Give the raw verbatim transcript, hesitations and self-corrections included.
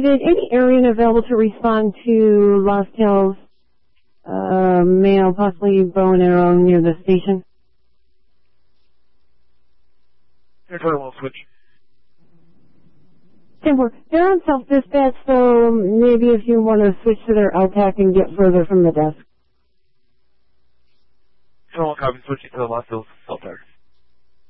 David, any area available to respond to Lost Hills, uh, male, possibly bow and arrow near the station? Territory will switch. ten four. They're on self-dispatch, so maybe if you want to switch to their L TAC and get further from the desk. ten one copy, switching to the Lost Hills self-target.